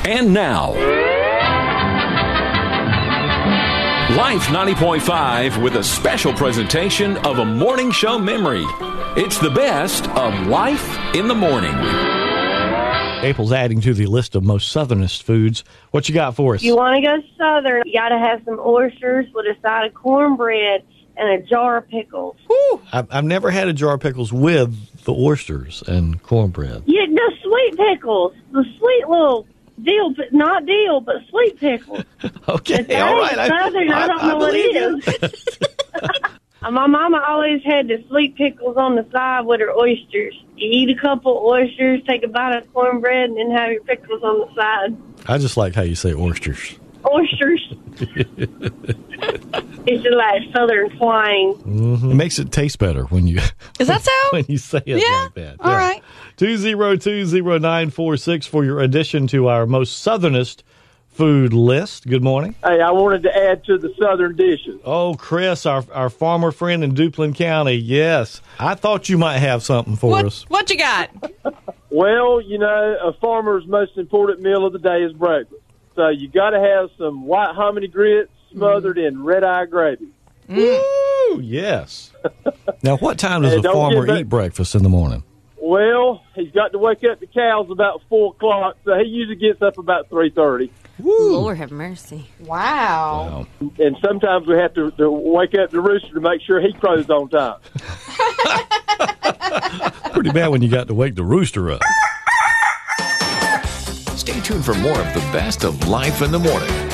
And now, Life 90.5 with a special presentation of a morning show memory. It's the best of Life in the Morning. April's adding to the list of most Southernist foods. What you got for us? You want to go Southern, you got to have some oysters with a side of cornbread and a jar of pickles. Woo! I've never had a jar of pickles with the oysters and cornbread. Yeah, the sweet pickles, the sweet little dill, not dill, but sweet pickles. Okay, all right. Southern, I don't know what it is. My mama always had the sweet pickles on the side with her oysters. You eat a couple oysters, take a bite of cornbread, and then have your pickles on the side. I just like how you say oysters. Oysters. It's just like Southern twang. Mm-hmm. It makes it taste better when you Is that so? when you say it like that. All right. 2020946 for your addition to our most Southernist food list. Good morning. Hey, I wanted to add to the Southern dishes. Oh, Chris, our farmer friend in Duplin County. Yes. I thought you might have something for us. What you got? Well, you know, a farmer's most important meal of the day is breakfast. So you got to have some white hominy grits smothered in red-eye gravy. Woo! Yes. Now, what time does a farmer eat breakfast in the morning? Well, he's got to wake up the cows about 4 o'clock, so he usually gets up about 3:30. Woo. Lord have mercy. Wow. And sometimes we have to wake up the rooster to make sure he crows on time. Pretty bad when you got to wake the rooster up. Stay tuned for more of the best of Life in the Morning